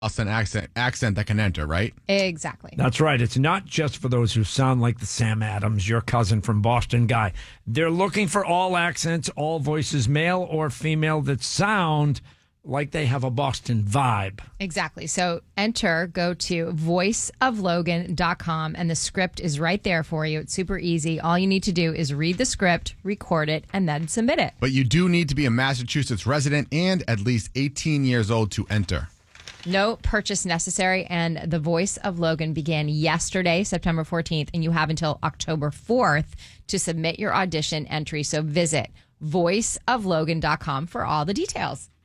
Boston accent that can enter, right? Exactly. That's right. It's not just for those who sound like the Sam Adams, your cousin from Boston guy. They're looking for all accents, all voices, male or female, that sound like they have a Boston vibe. Exactly. So go to voiceoflogan.com and the script is right there for you. It's super easy. All you need to do is read the script, record it, and then submit it. But you do need to be a Massachusetts resident and at least 18 years old to enter. No purchase necessary, and The Voice of Logan began yesterday, September 14th, and you have until October 4th to submit your audition entry. So visit voiceoflogan.com for all the details.